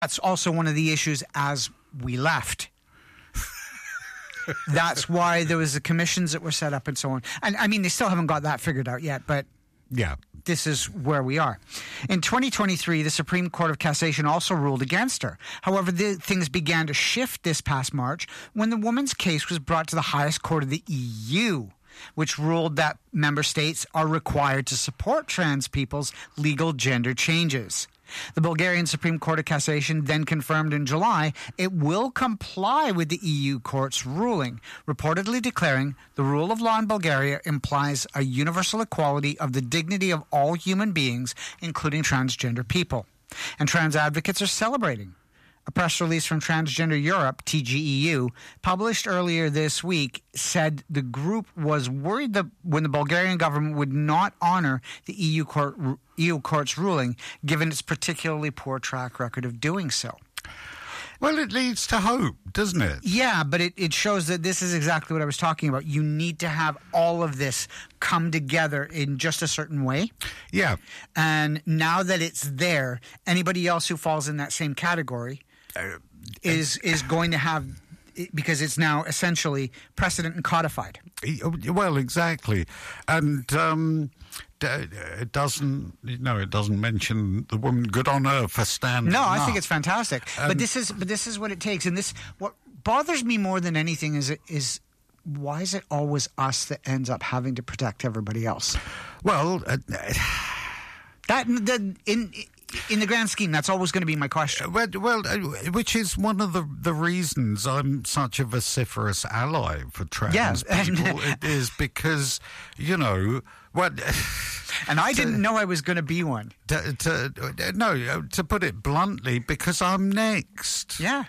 That's also one of the issues as we left. That's why there was the commissions that were set up and so on. And I mean, they still haven't got that figured out yet, but yeah, this is where we are. In 2023, the Supreme Court of Cassation also ruled against her. However, things began to shift this past March when the woman's case was brought to the highest court of the EU, which ruled that member states are required to support trans people's legal gender changes. The Bulgarian Supreme Court of Cassation then confirmed in July it will comply with the EU court's ruling, reportedly declaring the rule of law in Bulgaria implies a universal equality of the dignity of all human beings, including transgender people. And trans advocates are celebrating. A press release from Transgender Europe, TGEU, published earlier this week, said the group was worried that when the Bulgarian government would not honor the EU court's ruling, given its particularly poor track record of doing so. Well, it leads to hope, doesn't it? Yeah, but it shows that this is exactly what I was talking about. You need to have all of this come together in just a certain way. Yeah. And now that it's there, anybody else who falls in that same category is going to have, because it's now essentially precedent and codified. Well, exactly. And it doesn't mention the woman. Good on her for standing No, I up. think it's fantastic. But this is what it takes. And what bothers me more than anything is why is it always us that ends up having to protect everybody else? Well, in the grand scheme, that's always going to be my question. Well, which is one of the reasons I'm such a vociferous ally for trans people. It is because, what. And I didn't know I was going to be one. To put it bluntly, because I'm next. Yeah.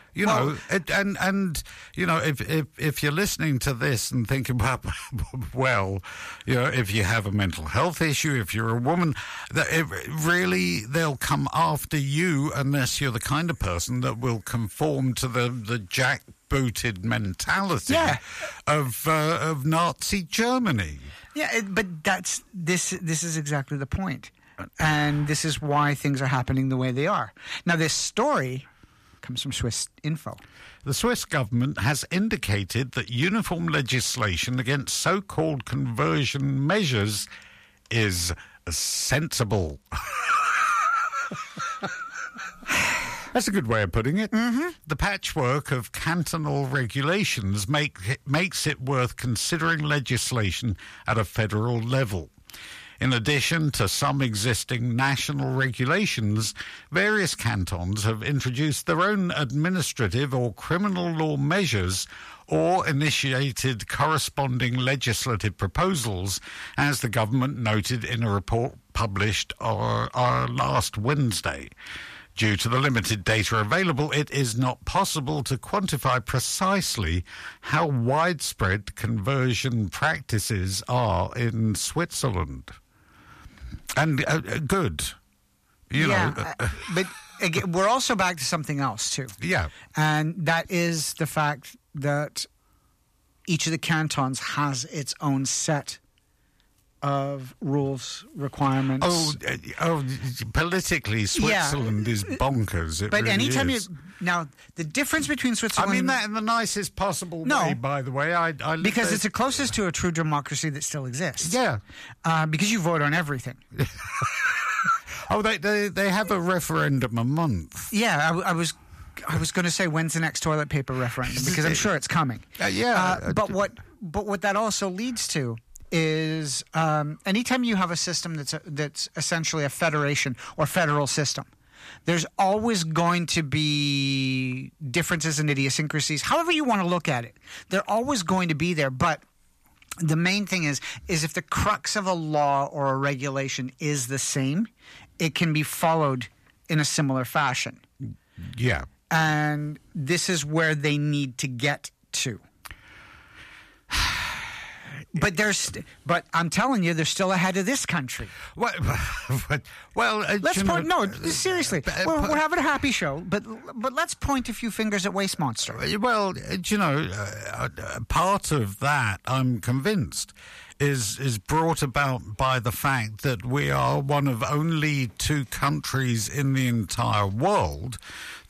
If you're listening to this and thinking, well, if you have a mental health issue, if you're a woman, they'll come after you unless you're the kind of person that will conform to the jackbooted mentality of Nazi Germany. Yeah, but this is exactly the point. And this is why things are happening the way they are. Now, this story comes from Swiss Info. The Swiss government has indicated that uniform legislation against so-called conversion measures is sensible. That's a good way of putting it. Mm-hmm. The patchwork of cantonal regulations makes it worth considering legislation at a federal level. In addition to some existing national regulations, various cantons have introduced their own administrative or criminal law measures or initiated corresponding legislative proposals, as the government noted in a report published last Wednesday. Due to the limited data available, it is not possible to quantify precisely how widespread conversion practices are in Switzerland. And good, but again, we're also back to something else too. Yeah. And that is the fact that each of the cantons has its own set of rules, requirements. Politically, Switzerland is bonkers. But really anytime is. now, the difference between Switzerland... I mean that in the nicest possible way, by the way. I because it's the closest to a true democracy that still exists. Yeah. Because you vote on everything. They have a referendum a month. Yeah, I was going to say, when's the next toilet paper referendum? Because I'm sure it's coming. But what that also leads to is anytime you have a system that's essentially a federation or federal system, there's always going to be differences and idiosyncrasies. However you want to look at it, they're always going to be there. But the main thing is if the crux of a law or a regulation is the same, it can be followed in a similar fashion. Yeah. And this is where they need to get to. But I'm telling you, they're still ahead of this country. Well, let's point. No, seriously, we're having a happy show, but let's point a few fingers at Waste Monster. Well, part of that, I'm convinced, is brought about by the fact that we are one of only two countries in the entire world